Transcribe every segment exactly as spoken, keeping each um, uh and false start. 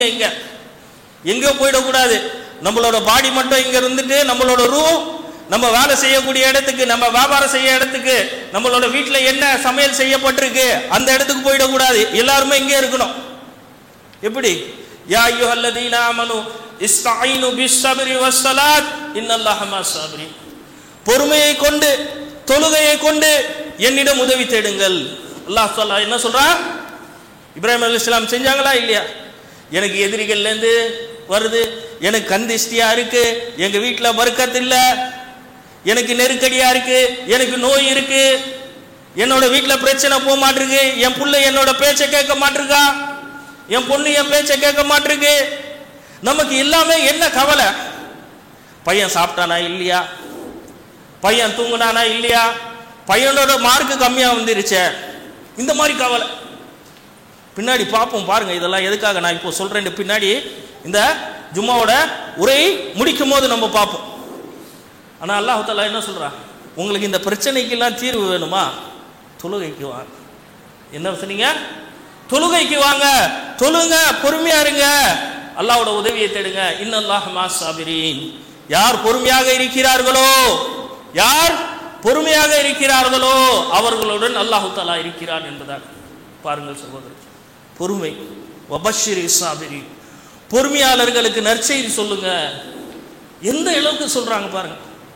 இங்க எங்க போயிடக்கூடாது. நம்மளோட பாடி மட்டும் இங்க இருந்துட்டு நம்மளோட ரூ நம்ம வேலை செய்யக்கூடிய இடத்துக்கு, நம்ம வியாபாரம் செய்ய இடத்துக்கு, நம்மளோட வீட்டில் என்ன சமையல் செய்யப்பட்டிருக்கு அந்த இடத்துக்கு போயிடக்கூடாது. எல்லாருமே இங்கே இருக்கணும். எப்படி? யா அய்யுஹல்லதீன ஆமனு இஸ்தஈனு பிஸ்ஸப்ரி வஸ்ஸலாத் இன்னல்லாஹ மஸ்ஸாபிரீன். பொறுமையை கொண்டு தொழுகையை கொண்டு என்னிடம் உதவி தேடுங்கள். அல்லாஹ் சொல்ல என்ன சொல்றான்? இப்ராஹிம் அலைஹிஸ்ஸலாம் செஞ்சாங்களா இல்லையா? எனக்கு எதிரிகள்லேருந்து வருது, எனக்கு கந்திஷ்டியா இருக்கு, எங்க வீட்டில் பரக்கத் இல்லை, எனக்கு நெருக்கடியா இருக்கு, எனக்கு நோய் இருக்கு, என்னோட வீட்டில் பிரச்சனை போக மாட்டிருக்கு, என் புள்ள என்னோட பேச்சை கேட்க மாட்டிருக்கா, என் பொண்ணு என் பேச்சை கேட்க மாட்டிருக்கு. நமக்கு எல்லாமே என்ன கவலை? பையன் சாப்பிட்டானா இல்லையா, பையன் தூங்குனானா இல்லையா, பையனோட மார்க்கு கம்மியாக வந்துருச்சே, இந்த மாதிரி கவலை. பின்னாடி பார்ப்போம் பாருங்க, இதெல்லாம் எதுக்காக நான் இப்போ சொல்றேன். பின்னாடி இந்த ஜும்மாவோட உரை முடிக்கும் போது நம்ம பார்ப்போம். ஆனால் அல்லாஹ் தஆலா என்ன சொல்றான்? உங்களுக்கு இந்த பிரச்சனைக்கெல்லாம் தீர்வு வேணுமா? தொழுகைக்கு வாங்க. என்ன சொன்னீங்க? தொழுகைக்கு வாங்க, தொழுங்க, பொறுமையா இருங்க, அல்லாஹ்வோட உதவியை தேடுங்க. இன்னல்லாஹ மஸ்ஸாபிரீன். யார் பொறுமையாக இருக்கிறார்களோ, யார் பொறுமையாக இருக்கிறார்களோ அவர்களுடன் அல்லாஹ் தஆலா இருக்கிறான் என்பதாக பாருங்கள் சகோதரர். பொறுமை. வபஷ்ஷிரி ஸாபிரீன். பொறுமையாளர்களுக்கு நற்செய்தி சொல்லுங்க. எந்த அளவுக்கு சொல்றாங்க பாருங்க.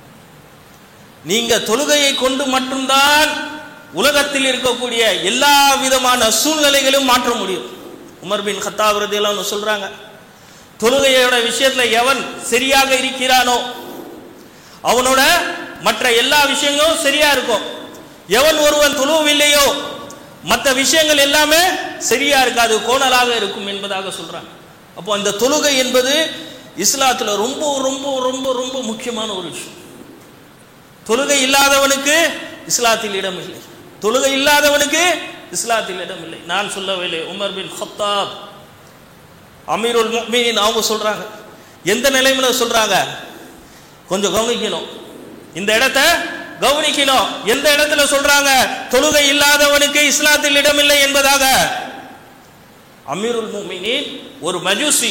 நீங்க தொழுகையை கொண்டு மட்டும்தான் உலகத்தில் இருக்கக்கூடிய எல்லா விதமான சூழ்நிலைகளையும் மாற்ற முடியும். உமர் பின் கத்தாப் ரலியல்லாஹு அன்ஹு சொல்றாங்க, தொழுகையோட விஷயத்துல எவன் சரியாக இருக்கிறானோ அவனோட மற்ற எல்லா விஷயங்களும் சரியா இருக்கும். எவன் ஒருவன் தொழுவவில்லையோ மற்ற விஷயங்கள் எல்லாமே சரியா இருக்காது, கோணலாக இருக்கும் என்பதாக சொல்றாங்க. அப்போ அந்த தொழுகை என்பது இஸ்லாத்துல ரொம்ப ரொம்ப ரொம்ப ரொம்ப முக்கியமான ஒரு விஷயம். தொழுகை இல்லாதவனுக்கு இஸ்லாத்தில் இடம் இல்லை, தொழுகை இல்லாதவனுக்கு இஸ்லாத்தில் இடம் இல்லை. நான் சொல்லவில்லை, உமர் பின் கத்தாப் அமீருல் முஃமினீன் அவங்க சொல்றாங்க. எந்த நிலைமையில சொல்றாங்க? கொஞ்சம் கவனிக்கணும், இந்த இடத்த கவனிக்கணும். எந்த இடத்துல சொல்றாங்க தொழுகை இல்லாதவனுக்கு இஸ்லாத்தில் இடமில்லை என்பதாக? அமீருல் முஃமினீன் ஒரு மஜூசி,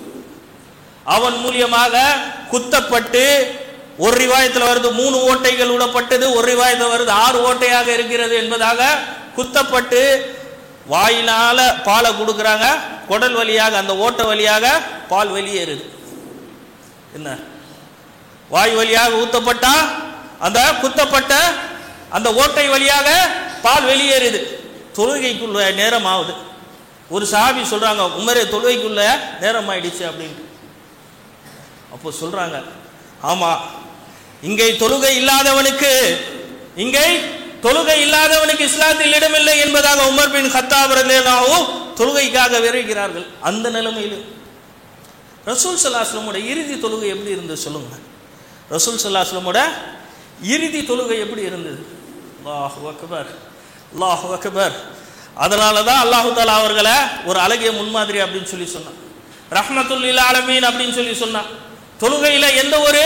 அவன் மூலியமாக குத்தப்பட்டு, ஒரு ரிவாயத்தில் வருது மூணு ஓட்டைகள் விடப்பட்டது, ஒரு ரிவாயத்தில் வருது ஆறு ஓட்டையாக இருக்கிறது என்பதாக குத்தப்பட்டு வாயினால பாலை கொடுக்குறாங்க, குடல் வழியாக அந்த ஓட்டை வழியாக பால் வெளியேறுது. என்ன? வாய் வழியாக ஊத்தப்பட்டா அந்த குத்தப்பட்ட அந்த ஓட்டை வழியாக பால் வெளியேறுது. தொழுகைக்குள்ள நேரம் ஆகுது. ஒரு சஹாபி சொல்றாங்க, உமரே தொழுகைக்குள்ள நேரம் ஆயிடுச்சு அப்படின்ட்டு. அப்போ சொல்றாங்க, ஆமா, இங்கே தொழுகை இல்லாதவனுக்கு இங்கே தொழுகை இல்லாதவனுக்கு இஸ்லாத்தில் இடமில்லை என்பதாக உமர் பின் கத்தாப் ரலியல்லாஹு தொழுகைக்காக விரைகிறார்கள். அந்த நிலைமையில் ரசூல் ஸல்லல்லாஹு அலைஹி வஸல்லம் இறுதி தொழுகை எப்படி இருந்தது சொல்லுங்க. ரசூல் ஸல்லல்லாஹு அலைஹி வஸல்லம் இறுதி தொழுகை எப்படி இருந்தது? அல்லாஹு அக்பர், அல்லாஹு அக்பர். அதனால தான் அல்லாஹு தஆலா அவர்களை ஒரு அழகிய முன்மாதிரி அப்படின்னு சொல்லி சொன்னான், ரஹ்மத்துல் லில் ஆலமீன் அப்படின்னு சொல்லி சொன்னான். தொழுகையில எந்த ஒரு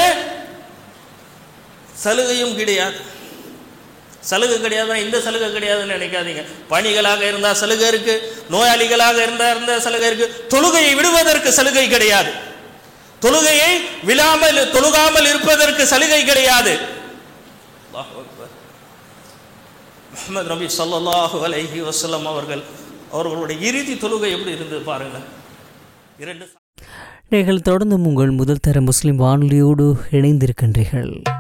சலுகையும் கிடையாது. சலுகை கிடையாதுன்னா இந்த சலுகை கிடையாதுன்னு நினைக்காதீங்க. பணிகளாக இருந்தால் சலுகை இருக்கு, நோயாளிகளாக இருந்தால் இருந்த சலுகை இருக்கு. தொழுகையை விடுவதற்கு சலுகை கிடையாது, தொழுகையை விழாமல் தொழுகாமல் இருப்பதற்கு சலுகை கிடையாது. முஹம்மது நபி ஸல்லல்லாஹு அலைஹி வஸல்லம் அவர்கள் அவர்களுடைய இறுதி தொழுகை எப்படி இருந்தது பாருங்க. இரண்டு நீங்கள் தொடர்ந்து உங்கள் முதல் தர முஸ்லிம் வானொலியோடு இணைந்திருக்கின்றீர்கள்.